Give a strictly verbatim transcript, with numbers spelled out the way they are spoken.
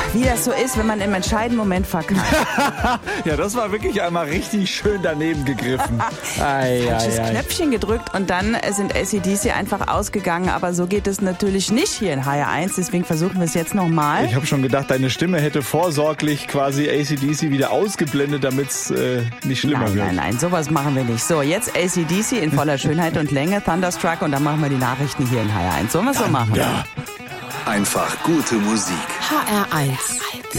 wie das so ist, wenn man im entscheidenden Moment verkackt. Ja, das war wirklich einmal richtig schön daneben gegriffen. Ei, Falsches ei, ei. Knöpfchen gedrückt und dann sind A C D C einfach ausgegangen. Aber so geht es natürlich nicht hier in H R eins. Deswegen versuchen wir es jetzt nochmal. Ich habe schon gedacht, deine Stimme hätte vorsorglich quasi A C D C wieder ausgeblendet, damit es äh, nicht schlimmer Nein, wird. nein, nein, sowas machen wir nicht. So, jetzt A C D C in voller Schönheit und Länge, Thunderstruck und dann machen wir die Nachrichten hier in H R eins. Sollen wir es so machen? Ja. Einfach gute Musik. H R eins.